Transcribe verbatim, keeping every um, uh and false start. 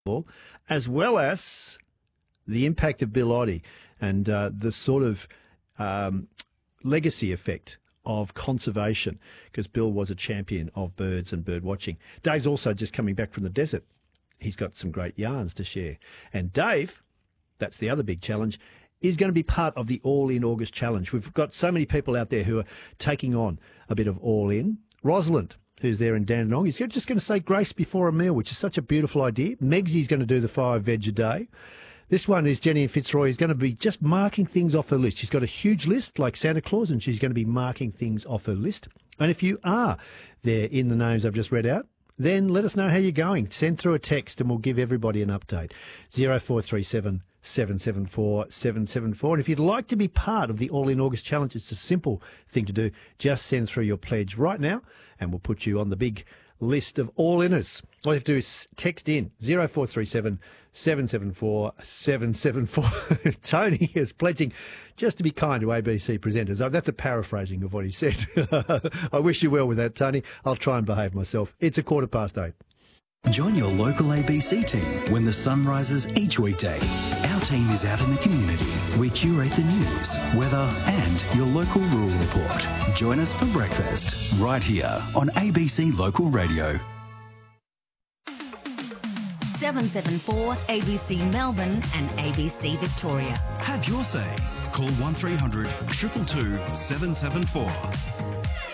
as well as the impact of Bill Oddie and uh, the sort of um, legacy effect of conservation, because Bill was a champion of birds and bird watching. Dave's also just coming back from the desert. He's got some great yarns to share. And Dave, that's the other big challenge, is going to be part of the All In August Challenge. We've got so many people out there who are taking on a bit of All In. Rosalind, who's there in Dandenong, is just going to say grace before a meal, which is such a beautiful idea. Megsy's going to do the five veg a day. This one is Jenny in Fitzroy, is going to be just marking things off her list. She's got a huge list like Santa Claus, and she's going to be marking things off her list. And if you are there in the names I've just read out, then let us know how you're going. Send through a text and we'll give everybody an update. zero four three seven, seven seven four, seven seven four. And if you'd like to be part of the All In August Challenge, it's a simple thing to do. Just send through your pledge right now and we'll put you on the big list of all-inners. All you have to do is text in zero four three seven, seven seven four, seven seven four. Tony is pledging just to be kind to A B C presenters. Oh, that's a paraphrasing of what he said. I wish you well with that, Tony. I'll try and behave myself. It's a quarter past eight. Join your local A B C team when the sun rises each weekday. Our team is out in the community. We curate the news, weather and your local rural report. Join us for breakfast right here on A B C Local Radio. seven seven four A B C Melbourne and A B C Victoria. Have your say. Call one three hundred, two two two, seven seven four.